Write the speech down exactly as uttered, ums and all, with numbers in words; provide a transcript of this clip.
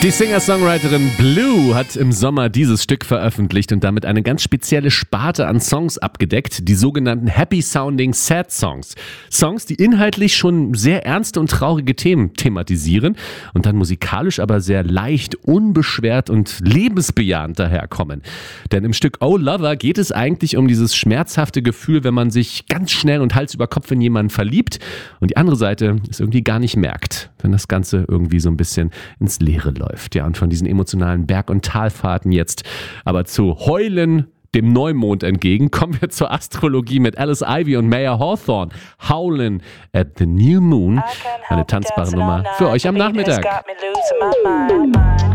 Die Singer-Songwriterin Blue hat im Sommer dieses Stück veröffentlicht und damit eine ganz spezielle Sparte an Songs abgedeckt, die sogenannten Happy-Sounding Sad Songs. Songs, die inhaltlich schon sehr ernste und traurige Themen thematisieren und dann musikalisch aber sehr leicht, unbeschwert und lebensbejahend daherkommen. Denn im Stück Oh Lover geht es eigentlich um dieses schmerzhafte Gefühl, wenn man sich ganz schnell und Hals über Kopf in jemanden verliebt und die andere Seite es irgendwie gar nicht merkt, wenn das Ganze irgendwie so ein bisschen ins Leere läuft. Ja, und von diesen emotionalen Berg- und Talfahrten jetzt aber zu Heulen dem Neumond entgegen, kommen wir zur Astrologie mit Alice Ivy und Maya Hawthorne. Howlin' at the New Moon, eine tanzbare Nummer für euch am Nachmittag.